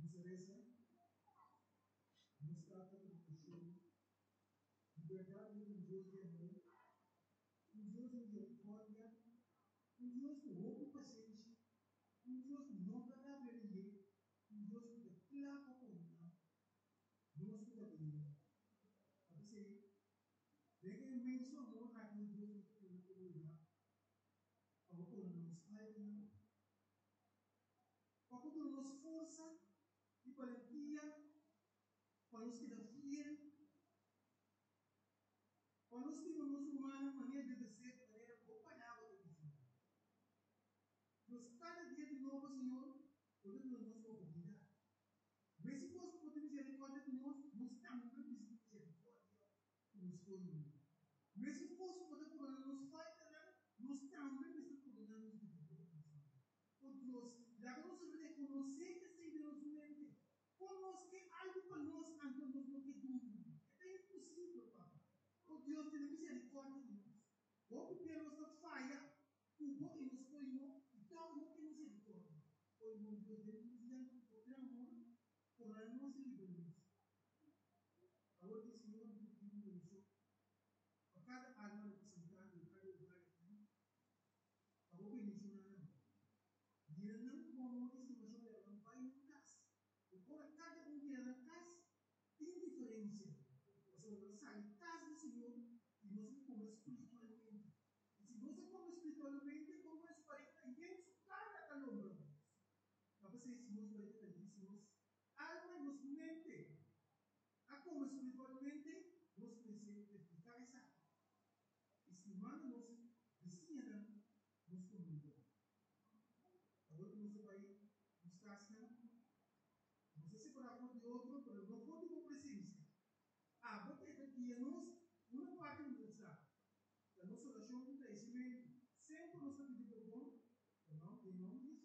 nos reza, nos trata com paixão, liberdade de Deus de amor, Deus de misericórdia, Deus de roubo paciente, Deus de não tratar de Deus de clama com nós, Deus de bem. A você, vem em imenso amor na Deus de lugar, a boca nos faz, a boca nos força e valentia, para nos desafiar, para nós temos humana maneira de ser, maneira acompanhada do Senhor. Nós, cada dia de novo, Senhor, podemos nos oportunidade. Mas se fosse por misericórdia de nós, nós também precisamos de misericórdia que nos foi unido. Mas se fosse por nos falta, nós também precisamos de misericórdia. Porque nós, já nós reconhecer que Deus nos mente, conosco que algo para nós, ante nós não tem dúvida. É impossível, Pai. O Deus tem misericórdia de nós. O que nos falha, o bom que nos foi bom, então o que misericórdia. O bom Deus nos dá o amor, por a nós livres. Agora que o Senhor nos pediu isso, a cada alma representada, a cada lugar aqui, agora que nos unamos, e não como uma estimação dela, não vai em casa. Agora cada que na casa tem diferença. Nós saímos da casa do Senhor e nós comemos espiritualmente. E se nós comemos espiritualmente, como nós parece ninguém sucata a calor. Mas vocês, se nós parecemos, alma e nos mente. A como espiritualmente, nós precisamos explicar essa. Estimando nós, vizinha, nos comunidade. Agora que você vai nos casar, você se separar um de outro, mas não pode com presença. Porque aqui nós, uma parte universal da nossa oração de crescimento, sempre nós pedimos perdão, em nome de